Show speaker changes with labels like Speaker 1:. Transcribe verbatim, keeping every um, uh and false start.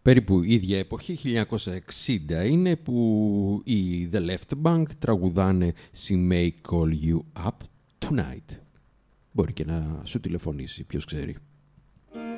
Speaker 1: περίπου η ίδια εποχή, χίλια εννιακόσια εξήντα είναι που οι The Left Bank τραγουδάνε «She may call you up tonight». Μπορεί και να σου τηλεφωνήσει, ποιος ξέρει.